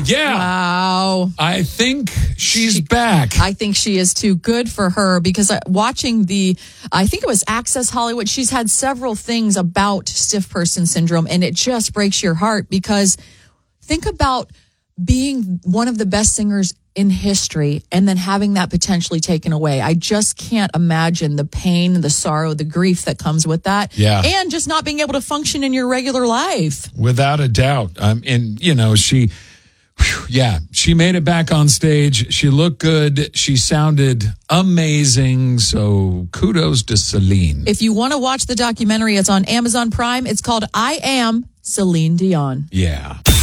Yeah. Wow. I think she's back. I think she is too. Good for her, because watching I think it was Access Hollywood, she's had several things about stiff person syndrome, and it just breaks your heart, because think about being one of the best singers in history and then having that potentially taken away. I just can't imagine the pain, the sorrow, the grief that comes with that. Yeah. And just not being able to function in your regular life. Without a doubt. And, she made it back on stage. She looked good. She sounded amazing. So kudos to Celine. If you want to watch the documentary, it's on Amazon Prime. It's called I Am Celine Dion. Yeah.